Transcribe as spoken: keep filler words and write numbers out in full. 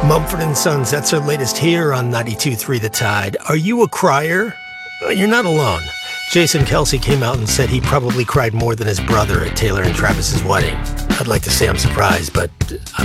Mumford and Sons, that's our latest here on ninety-two point three The Tide. Are you a crier? Well, you're not alone. Jason Kelsey came out and said he probably cried more than his brother at Taylor and Travis's wedding. I'd like to say I'm surprised, but